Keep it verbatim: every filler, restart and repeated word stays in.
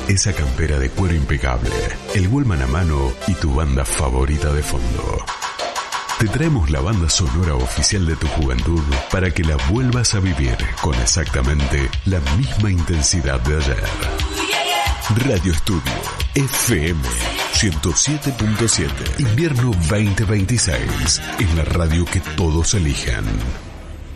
esa campera de cuero impecable, el Wallman a mano y tu banda favorita de fondo. Te traemos la banda sonora oficial de tu juventud para que la vuelvas a vivir con exactamente la misma intensidad de ayer. Radio Estudio F M ciento siete punto siete. Invierno veinte veintiséis. En la radio que todos eligen.